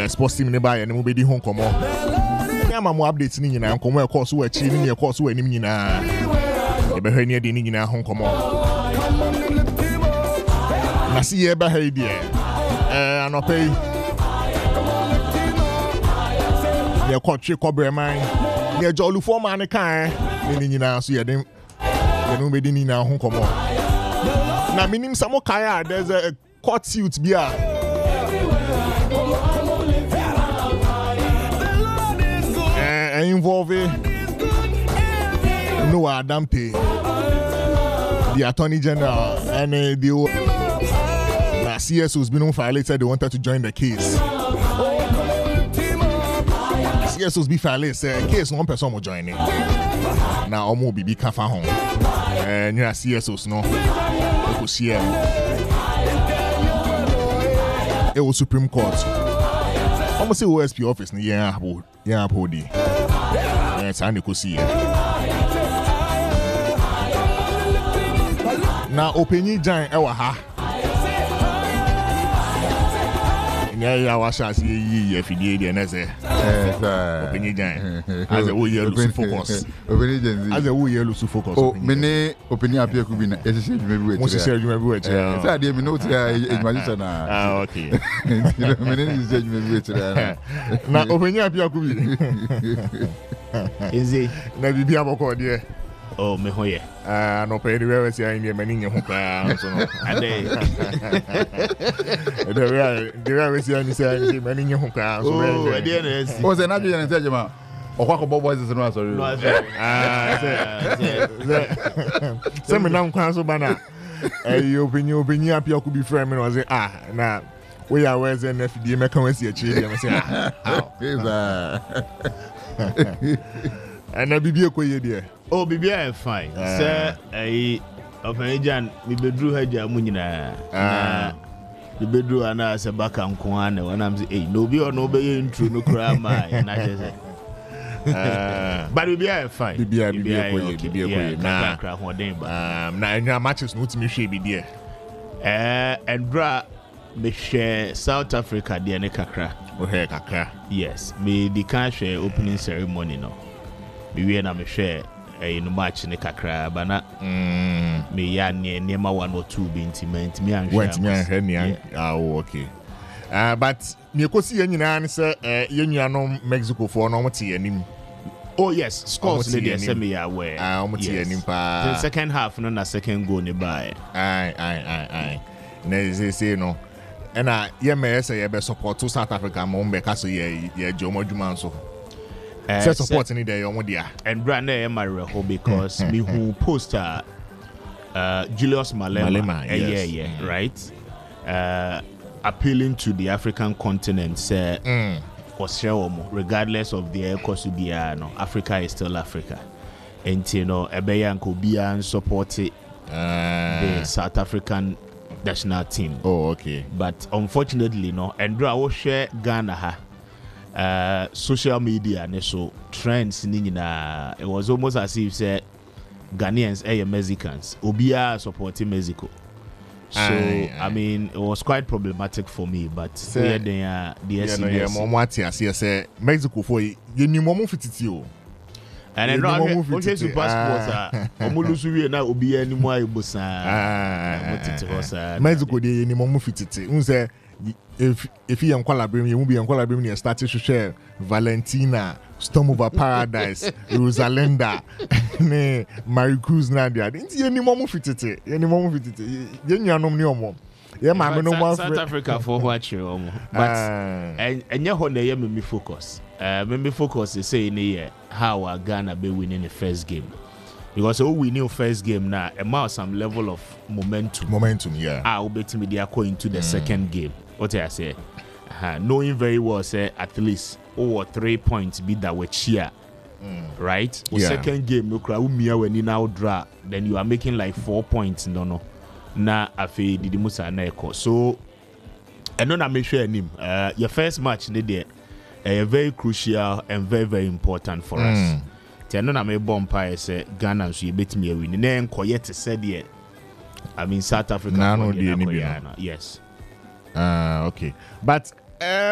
sports team ne ba ye ne mo be di ho komo ya ma mo update ni nyina komo e course wo achi ni e course wo anim nyina e be hwe ni de ni nyina ho komo na si ye ba ha di anope ye coach Cobreman ye jollu for man kan ni nyina so ye den ye no be di ni na ho komo na minim samo kaya there's a court suit bia involving Noah Adamte, the Attorney General, and the CSO's been on file said they wanted to join the case. CSO's be filed said case one person will join it. Now Omo Bibi Kafa home. And you CSO's no. It was Supreme Court. Almost say OSP office ni yeah body. Yes, I need to see it. Now open giant ewa ha. Yeah, was as ye fidie dey na say. Open giant. As a we lose focus. As a we lose focus. Oh, me open appear could be na ese maybe we say we say dey me no try education na. Ah, okay. Me dey say maybe try. Na open appear could be. Is it? Na bibi aboko dey. Oh, me hoye. No pay the way say in many nye ho ka so no. Ade. The way say in say many nye ho ka so. Oh, ade na esi. O say na bi na say jema. Okwa ko boys no sorry. No, say. Say me na nkwan so bana. Obinyi apia ku bi frame me no say na we are where say na fidie me kan wasi achi dey me say and na bibi ekoye there. Oh, bibi are fine. Say Opejan mi bedru haja mu nyina. The bedru ana se baka nko ana when am say no bi or no be intro no kra ma na say. But bibi are fine. Bibi ekoye na kra ho den ba. Na anya matches no timi hwe bi there. And bra me share South Africa there ne kakra. O he kakra. Yes, me the can share opening ceremony no. We na me share no match ne kakra bana me ya nema 1 or 2 be intimate me and went me and her okay but me ko si nyina ne say yenuanom Mexico for no moti anim. Oh yes, scores they say me aware moti anim pa the second half no na second goal ne buy ai na say no na ye me say ye be support to South Africa mo mbeka so ye jomo dwuma so set support in there your dia and brand there my because me who poster Julius Malema yes. Right appealing to the African continent say regardless of the ecosystem no Africa is still Africa and you know ebeya nko bia and support the South African national team. Oh okay, but unfortunately no and I share Ghana ha social media and so trends it was almost as if say Ghanaians Mexicans obia supporting Mexico, so I mean it was quite problematic for me, but say the say Mexico for you ni momo fititi o and I know okay to passport omulusu we na obia ni mo ayibosa Mexico dey ni momo fititi unse if you enquire you will be enquire you start to share Valentina, Storm Over Paradise, Rosalinda, ne Maricruz Nadia. Didn't you any more fitted? Any more fitted? You know no more. Yeah, my no South Africa for what you but and your honor me focus. Me focus is saying how Ghana be winning the first game. Because we knew first game now, about some level of momentum. Yeah. I will bet me they are going to the second game. What I say, knowing very well, say at least 3 points be that we cheer, right? Yeah. Second game, no crowd when you now draw, then you are making like 4 points. No. Na afi didi musa na eko. So, I know na make sure him. Your first match, very crucial and very very important for us. I know na me bomb say Ghana so you bet me win. Then Koyet said yet. I mean South Africa. No, yes. okay. But